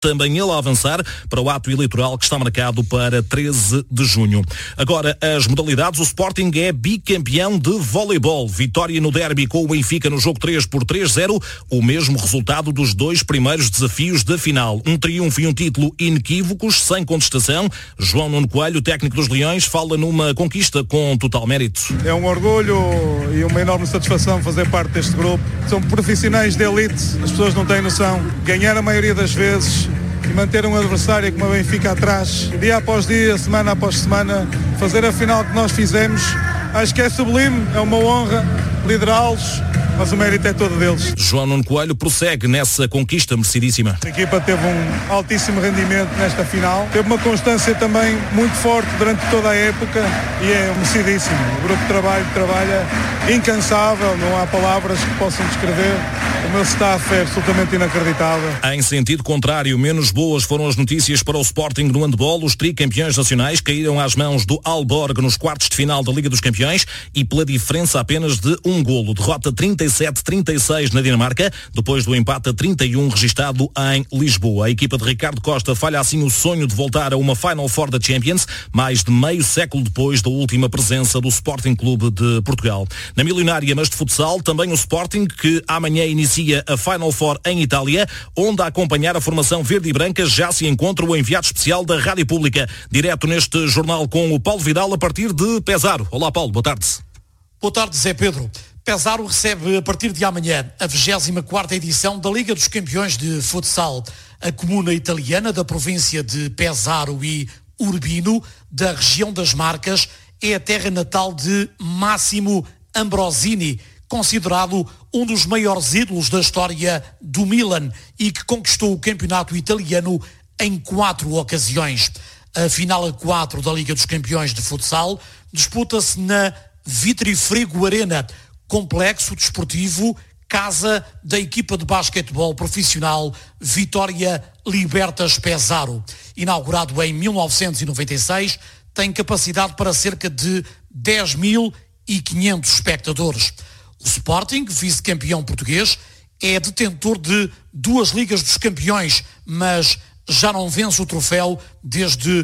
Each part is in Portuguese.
também ele a avançar para o ato eleitoral que está marcado para 13 de junho. Agora, as modalidades, o Sporting é bicampeão de voleibol. Vitória no derby com o Benfica no jogo 3 por 3-0, o mesmo resultado dos dois primeiros desafios da final. Um triunfo e um título inequívocos, sem contestação. João Nuno Coelho, técnico dos Leões, fala numa conquista com total mérito. É um orgulho e uma enorme satisfação fazer parte deste grupo. São profissionais de elite, as pessoas não têm noção. Ganhar a maioria das vezes e manter um adversário como a Benfica atrás, dia após dia, semana após semana, fazer a final que nós fizemos, acho que é sublime, é uma honra liderá-los, mas o mérito é todo deles. João Nuno Coelho prossegue nessa conquista merecidíssima. A equipa teve um altíssimo rendimento nesta final, teve uma constância também muito forte durante toda a época e é merecidíssimo. O grupo de trabalho trabalha incansável, não há palavras que possam descrever. O meu staff é absolutamente inacreditável. Em sentido contrário, menos boas foram as notícias para o Sporting no handball. Os tricampeões nacionais caíram às mãos do Aalborg nos quartos de final da Liga dos Campeões e pela diferença apenas de um golo. Derrota 37-36 na Dinamarca, depois do empate a 31 registado em Lisboa. A equipa de Ricardo Costa falha assim o sonho de voltar a uma Final Four da Champions, mais de meio século depois da última presença do Sporting Clube de Portugal. Na milionária, mas de futsal, também o Sporting, que amanhã inicia a Final Four em Itália, onde a acompanhar a formação verde e branca já se encontra o enviado especial da Rádio Pública. Direto neste jornal com o Paulo Vidal a partir de Pesaro. Olá Paulo, boa tarde. Boa tarde, Zé Pedro. Pesaro recebe a partir de amanhã a 24ª edição da Liga dos Campeões de Futsal. A comuna italiana da província de Pesaro e Urbino, da região das Marcas, é a terra natal de Massimo Ambrosini, considerado um dos maiores ídolos da história do Milan e que conquistou o campeonato italiano em 4 ocasiões. A final a 4 da Liga dos Campeões de Futsal disputa-se na Vitrifrigo Arena, complexo desportivo, casa da equipa de basquetebol profissional Vitória Libertas Pesaro. Inaugurado em 1996, tem capacidade para cerca de 10.500 espectadores. O Sporting, vice-campeão português, é detentor de 2 Ligas dos Campeões, mas já não vence o troféu desde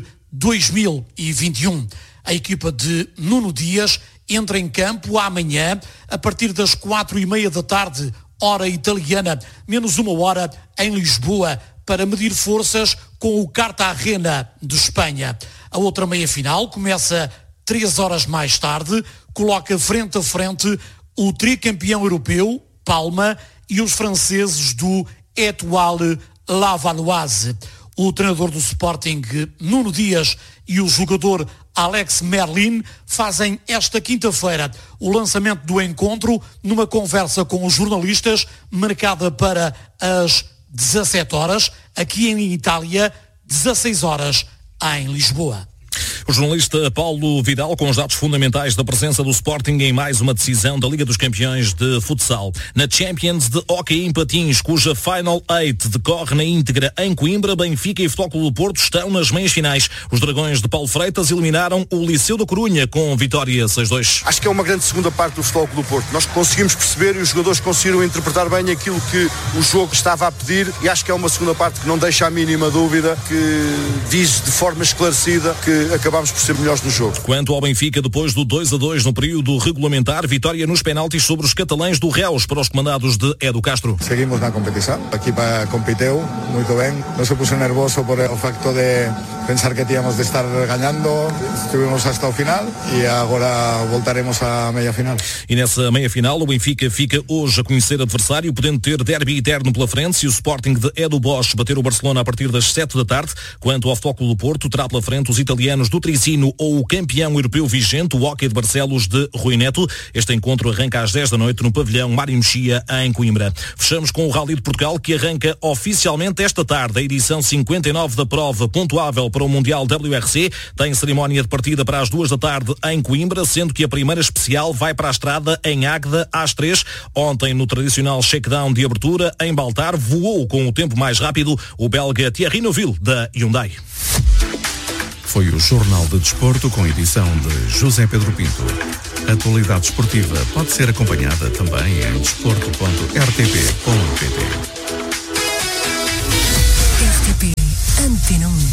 2021. A equipa de Nuno Dias entra em campo amanhã, a partir das 4:30 da tarde, hora italiana, menos 1 hora em Lisboa, para medir forças com o Cartagena de Espanha. A outra meia-final começa 3 horas mais tarde, coloca frente a frente o tricampeão europeu, Palma, e os franceses do Étoile Lavalloise. O treinador do Sporting, Nuno Dias, e o jogador Alex Merlin fazem esta quinta-feira o lançamento do encontro numa conversa com os jornalistas marcada para as 17 horas, aqui em Itália, 16 horas em Lisboa. O jornalista Paulo Vidal com os dados fundamentais da presença do Sporting em mais uma decisão da Liga dos Campeões de Futsal. Na Champions de Hóquei em Patins, cuja Final 8 decorre na íntegra em Coimbra, Benfica e Futebol Clube do Porto estão nas meias finais. Os Dragões de Paulo Freitas eliminaram o Liceu da Corunha com vitória 6-2. Acho que é uma grande segunda parte do Futebol Clube do Porto. Nós conseguimos perceber e os jogadores conseguiram interpretar bem aquilo que o jogo estava a pedir e acho que é uma segunda parte que não deixa a mínima dúvida, que diz de forma esclarecida que acabámos por ser melhores no jogo. Quanto ao Benfica, depois do 2-2 no período regulamentar, vitória nos penaltis sobre os catalães do Reus para os comandados de Edu Castro. Seguimos na competição, a equipa competeu muito bem, não se puso nervoso por o facto de pensar que tínhamos de estar ganhando, estivemos hasta o final e agora voltaremos à meia final. E nessa meia final, o Benfica fica hoje a conhecer adversário, podendo ter derby eterno pela frente, se o Sporting de Edu Bosch bater o Barcelona a partir das 7 da tarde. Quanto ao Futebol Clube do Porto, terá pela frente os italianos do Tricino ou o campeão europeu vigente, o Hóquei de Barcelos de Rui Neto. Este encontro arranca às 10 da noite no pavilhão Mário Mexia, em Coimbra. Fechamos com o Rally de Portugal, que arranca oficialmente esta tarde. A edição 59 da prova, pontuável para o Mundial WRC, tem cerimónia de partida para as 2 da tarde em Coimbra, sendo que a primeira especial vai para a estrada em Águeda às 3. Ontem, no tradicional shakedown de abertura, em Baltar, voou com o tempo mais rápido o belga Thierry Neuville, da Hyundai. Foi o Jornal de Desporto com edição de José Pedro Pinto. A atualidade esportiva pode ser acompanhada também em desporto.rtp.pt.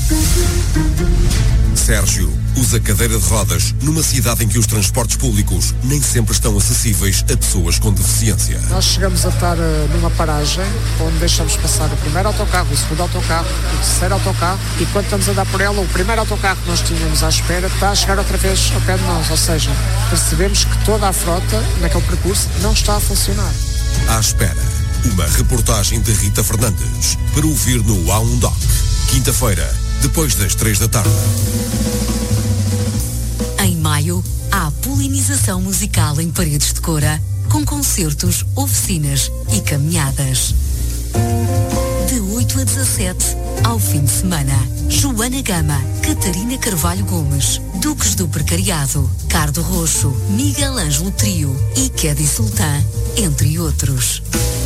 Sérgio usa cadeira de rodas numa cidade em que os transportes públicos nem sempre estão acessíveis a pessoas com deficiência. Nós chegamos a estar numa paragem onde deixamos passar o primeiro autocarro, o segundo autocarro, o terceiro autocarro, e quando estamos a dar por ela, o primeiro autocarro que nós tínhamos à espera está a chegar outra vez ao pé de nós, ou seja, percebemos que toda a frota naquele percurso não está a funcionar. À espera, uma reportagem de Rita Fernandes para ouvir no A1 quinta-feira, depois das 3 da tarde. Em maio, há polinização musical em Paredes de Coura, com concertos, oficinas e caminhadas. De 8 a 17, ao fim de semana, Joana Gama, Catarina Carvalho Gomes, Duques do Precariado, Cardo Roxo, Miguel Ângelo Trio e Kedi Sultan, entre outros.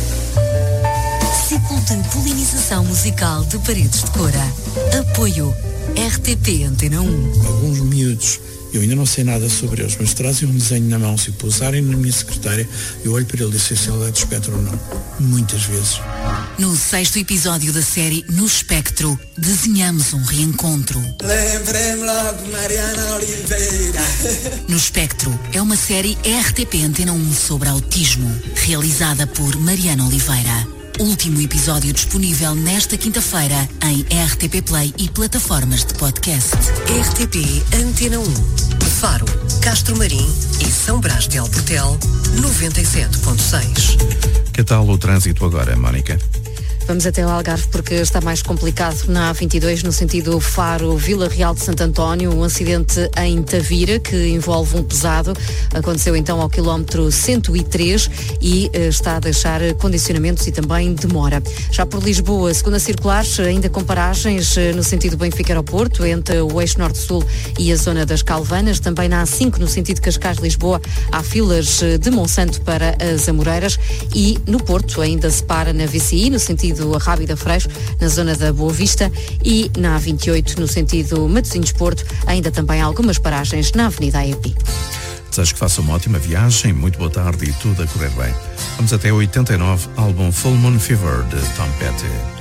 Ciclo de polinização musical de Paredes de Coura. Apoio RTP Antena 1. Alguns miúdos, eu ainda não sei nada sobre eles, mas trazem um desenho na mão, se o pousarem na minha secretária, eu olho para ele e disse se ele é do espectro ou não. Muitas vezes. No 6º episódio da série No Espectro, desenhamos um reencontro. Lembrei-me logo, Mariana Oliveira. No Espectro é uma série RTP Antena 1 sobre autismo, realizada por Mariana Oliveira. Último episódio disponível nesta quinta-feira em RTP Play e plataformas de podcast. RTP Antena 1, Faro, Castro Marim e São Brás de Alportel, 97.6. Que tal o trânsito agora, Mónica? Vamos até ao Algarve porque está mais complicado na A22 no sentido Faro-Vila Real de Santo António. Um acidente em Tavira que envolve um pesado. Aconteceu então ao quilómetro 103 e está a deixar condicionamentos e também demora. Já por Lisboa, segunda circular, ainda com paragens no sentido Benfica-Aeroporto, entre o eixo norte-sul e a zona das Calvanas. Também na A5 no sentido Cascais-Lisboa há filas de Monsanto para as Amoreiras e no Porto ainda se para na VCI no sentido Rábida Freixo, na zona da Boa Vista, e na A28 no sentido Matosinhos-Porto, ainda também há algumas paragens na Avenida AEP. Desejo que faça uma ótima viagem, muito boa tarde e tudo a correr bem. Vamos até 89, álbum Full Moon Fever de Tom Petty.